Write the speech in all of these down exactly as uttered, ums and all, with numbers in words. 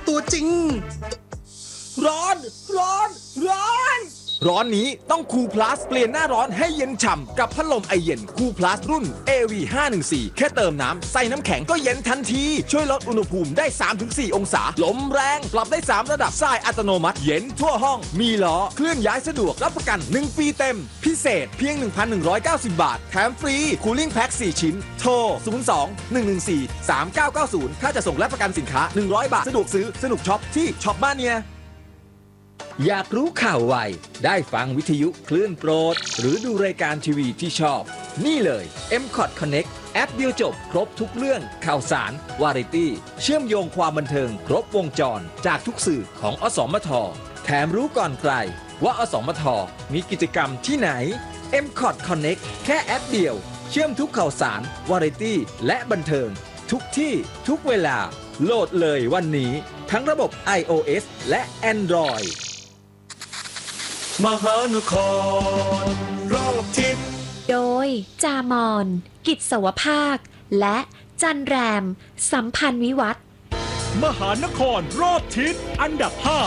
ตัวจริงร้อนร้อนร้อนร้อนนี้ต้องคูลพลัสเปลี่ยนหน้าร้อนให้เย็นฉ่ำกับพัดลมไอเย็นคูลพลัสรุ่น เอ วี ห้าหนึ่งสี่ แค่เติมน้ำใส่น้ำแข็งก็เย็นทันทีช่วยลดอุณหภูมิได้ สามถึงสี่ องศาลมแรงปรับได้สามระดับทรายอัตโนมัติเย็นทั่วห้องมีล้อเคลื่อนย้ายสะดวกรับประกันหนึ่งปีเต็มพิเศษเพียง หนึ่งพันหนึ่งร้อยเก้าสิบ บาทแถมฟรีคูลิ่งแพ็คสี่ชิ้นโทรศูนย์ สอง หนึ่ง หนึ่ง สี่ สาม เก้า เก้า ศูนย์ถ้าจะส่งและประกันสินค้าหนึ่งร้อยบาทสะดวกซื้อสนุกช็อปที่ช็อปบ้านเนียอยากรู้ข่าวไวได้ฟังวิทยุคลื่นโปรดหรือดูรายการทีวีที่ชอบนี่เลย เอ็ม คอท Connect แอปเดียวจบครบทุกเรื่องข่าวสารวาไรตี้เชื่อมโยงความบันเทิงครบวงจรจากทุกสื่อของอสมทแถมรู้ก่อนใครว่าอสมทมีกิจกรรมที่ไหน เอ็ม คอท Connect แค่แอปเดียวเชื่อมทุกข่าวสารวาไรตี้และบันเทิงทุกที่ทุกเวลาโหลดเลยวันนี้ทั้งระบบ iOS และ Androidมหานครรอบทิศโดยจามอนกิจสวภาคและจันแรมสัมพันธ์วิวัฒน์มหานครรอบทิศอันดับห้า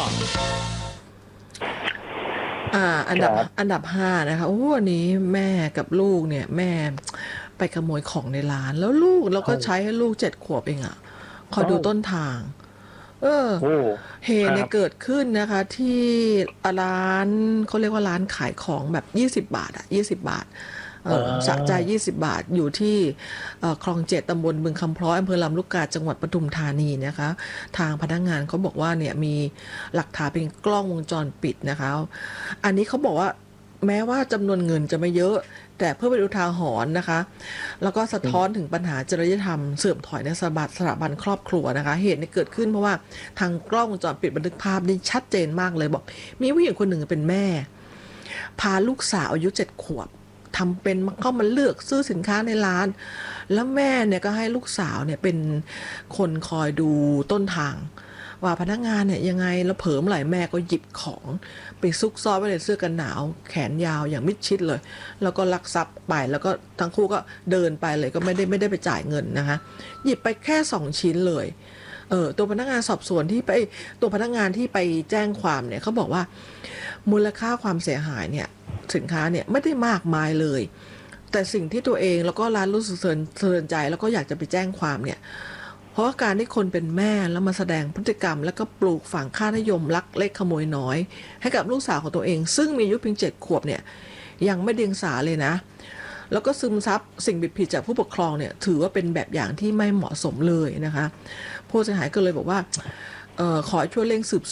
อ่าอันดับอันดับห้านะคะโอ้วันนี้แม่กับลูกเนี่ยแม่ไปขโมยของในร้านแล้วลูกเราก็ใช้ให้ลูกเจ็ดขวบเองอ่ะคอยดูต้นทางเออเหตุเนี่ยเกิดขึ้นนะคะที่ร้านเขาเรียกว่าร้านขายของแบบยี่สิบบาทอ่ะยี่สิบบาทเออสะใจยี่สิบบาทอยู่ที่คลองเจ็ดตำบลบึงคำพร้อยอำเภอลำลูกกาจังหวัดปทุมธานีนะคะทางพนักงานเขาบอกว่าเนี่ยมีหลักฐานเป็นกล้องวงจรปิดนะคะอันนี้เขาบอกว่าแม้ว่าจำนวนเงินจะไม่เยอะแต่เพื่อเป็นอุทาหรณ์นะคะแล้วก็สะท้อนถึงปัญหาจริยธรรมเสื่อมถอยในสถาบันสถาบันครอบครัวนะคะเหตุนี้เกิดขึ้นเพราะว่าทางกล้องวงจรปิดบันทึกภาพนี่ชัดเจนมากเลยบอกมีผู้หญิงคนหนึ่งเป็นแม่พาลูกสาวอายุเจ็ดขวบทำเป็นเข้ามาเลือกซื้อสินค้าในร้านแล้วแม่เนี่ยก็ให้ลูกสาวเนี่ยเป็นคนคอยดูต้นทางว่าพนักงานเนี่ยยังไงแล้วเผลอเมื่อไหร่แม่ก็หยิบของไปซุกซ่อนไว้ในเสื้อกันหนาวแขนยาวอย่างมิดชิดเลยแล้วก็ลักทรัพย์ไปแล้วก็ทั้งคู่ก็เดินไปเลยก็ไม่ได้ไม่ได้ไปจ่ายเงินนะคะหยิบไปแค่สองชิ้นเลยเออตัวพนักงานสอบสวนที่ไปตัวพนักงานที่ไปแจ้งความเนี่ยเขาบอกว่ามูลค่าความเสียหายเนี่ยสินค้าเนี่ยไม่ได้มากมายเลยแต่สิ่งที่ตัวเองแล้วก็ร้านรู้สึกเตือนใจแล้วก็อยากจะไปแจ้งความเนี่ยเพราะว่าการที่คนเป็นแม่แล้วมาแสดงพฤติกรรมแล้วก็ปลูกฝังค่านิยมลักเล็กขโมยน้อยให้กับลูกสาวของตัวเองซึ่งมีอายุเพียงเจ็ดขวบเนี่ยยังไม่เดียงสาเลยนะแล้วก็ซึมซับสิ่งผิดผิดจากผู้ปกครองเนี่ยถือว่าเป็นแบบอย่างที่ไม่เหมาะสมเลยนะคะผู้เสียหายก็เลยบอกว่าเอ่อขอช่วยเร่งสืบ